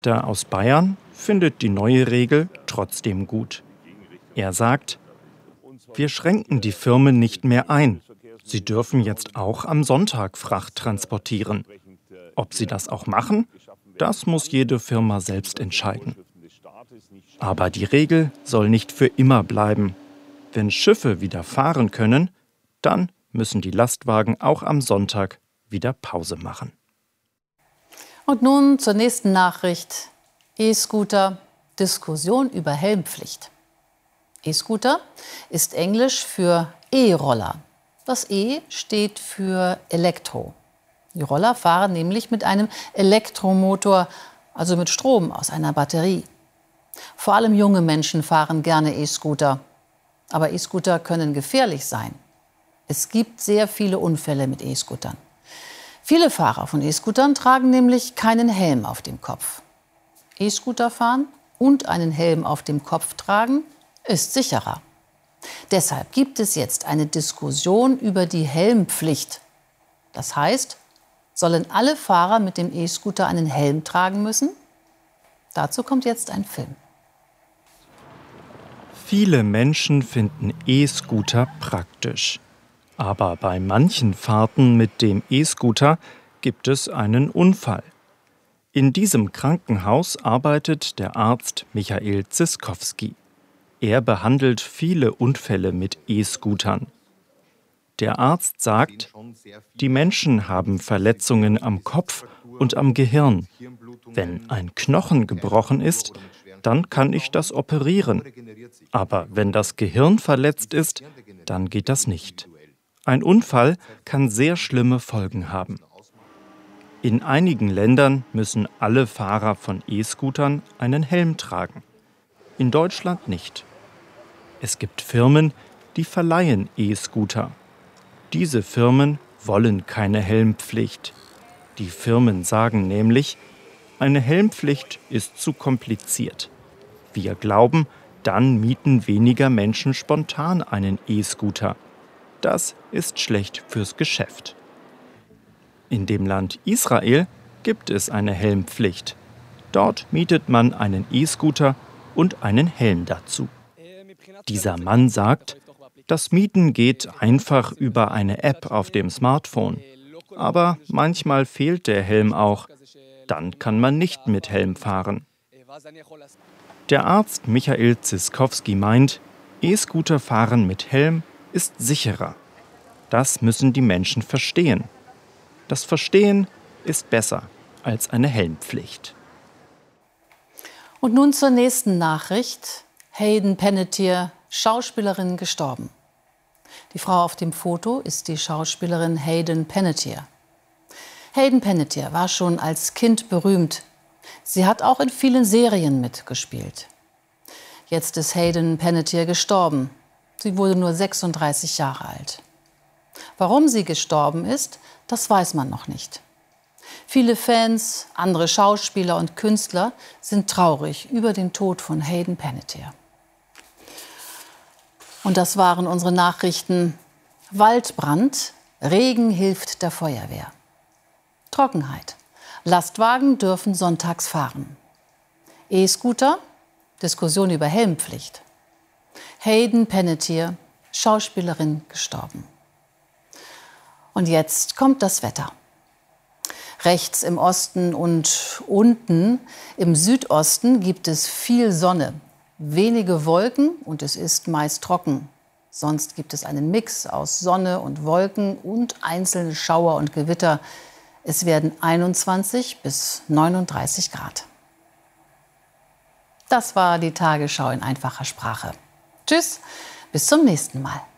Der aus Bayern findet die neue Regel trotzdem gut. Er sagt, wir schränken die Firmen nicht mehr ein. Sie dürfen jetzt auch am Sonntag Fracht transportieren. Ob sie das auch machen, das muss jede Firma selbst entscheiden. Aber die Regel soll nicht für immer bleiben. Wenn Schiffe wieder fahren können, dann müssen die Lastwagen auch am Sonntag wieder Pause machen. Und nun zur nächsten Nachricht. E-Scooter, Diskussion über Helmpflicht. E-Scooter ist Englisch für E-Roller. Das E steht für Elektro. Die Roller fahren nämlich mit einem Elektromotor, also mit Strom aus einer Batterie. Vor allem junge Menschen fahren gerne E-Scooter. Aber E-Scooter können gefährlich sein. Es gibt sehr viele Unfälle mit E-Scootern. Viele Fahrer von E-Scootern tragen nämlich keinen Helm auf dem Kopf. E-Scooter fahren und einen Helm auf dem Kopf tragen ist sicherer. Deshalb gibt es jetzt eine Diskussion über die Helmpflicht. Das heißt, sollen alle Fahrer mit dem E-Scooter einen Helm tragen müssen? Dazu kommt jetzt ein Film. Viele Menschen finden E-Scooter praktisch. Aber bei manchen Fahrten mit dem E-Scooter gibt es einen Unfall. In diesem Krankenhaus arbeitet der Arzt Michael Ziskowski. Er behandelt viele Unfälle mit E-Scootern. Der Arzt sagt, die Menschen haben Verletzungen am Kopf und am Gehirn. Wenn ein Knochen gebrochen ist, dann kann ich das operieren. Aber wenn das Gehirn verletzt ist, dann geht das nicht. Ein Unfall kann sehr schlimme Folgen haben. In einigen Ländern müssen alle Fahrer von E-Scootern einen Helm tragen. In Deutschland nicht. Es gibt Firmen, die verleihen E-Scooter. Diese Firmen wollen keine Helmpflicht. Die Firmen sagen nämlich, eine Helmpflicht ist zu kompliziert. Wir glauben, dann mieten weniger Menschen spontan einen E-Scooter. Das ist schlecht fürs Geschäft. In dem Land Israel gibt es eine Helmpflicht. Dort mietet man einen E-Scooter und einen Helm dazu. Dieser Mann sagt, das Mieten geht einfach über eine App auf dem Smartphone. Aber manchmal fehlt der Helm auch. Dann kann man nicht mit Helm fahren. Der Arzt Michael Ziskowski meint, E-Scooter-Fahren mit Helm ist sicherer. Das müssen die Menschen verstehen. Das Verstehen ist besser als eine Helmpflicht. Und nun zur nächsten Nachricht. Hayden Panettiere, Schauspielerin, gestorben. Die Frau auf dem Foto ist die Schauspielerin Hayden Panettiere. Hayden Panettiere war schon als Kind berühmt. Sie hat auch in vielen Serien mitgespielt. Jetzt ist Hayden Panettiere gestorben. Sie wurde nur 36 Jahre alt. Warum sie gestorben ist, das weiß man noch nicht. Viele Fans, andere Schauspieler und Künstler sind traurig über den Tod von Hayden Panettiere. Und das waren unsere Nachrichten. Waldbrand, Regen hilft der Feuerwehr. Trockenheit, Lastwagen dürfen sonntags fahren. E-Scooter, Diskussion über Helmpflicht. Hayden Panettiere, Schauspielerin, gestorben. Und jetzt kommt das Wetter. Rechts im Osten und unten im Südosten gibt es viel Sonne, wenige Wolken und es ist meist trocken. Sonst gibt es einen Mix aus Sonne und Wolken und einzelne Schauer und Gewitter. Es werden 21 bis 39 Grad. Das war die Tagesschau in einfacher Sprache. Tschüss, bis zum nächsten Mal.